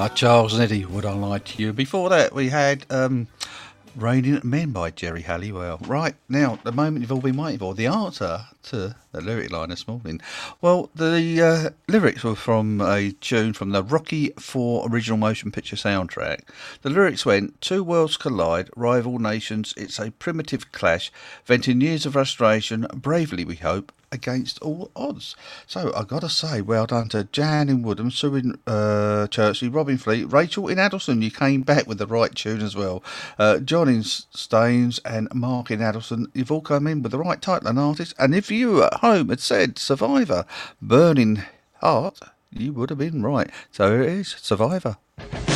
Charles and Eddie, Would I Lie to You? Before that, we had Raining Men by Jerry Halliwell. Right, now, the moment you've all been waiting for, the answer to the lyric line this morning. Well, the lyrics were from a tune from the Rocky IV original motion picture soundtrack. The lyrics went, two worlds collide, rival nations, it's a primitive clash, venting years of frustration, bravely we hope, against all odds. So I've got to say, well done to Jan in Woodham, Sue in Churchley, Robin Fleet, Rachel in Addleston. You came back with the right tune as well. John in Staines and Mark in Addleston. You've all come in with the right title and artist. And if you at home had said Survivor, Burning Heart, you would have been right. So it is Survivor.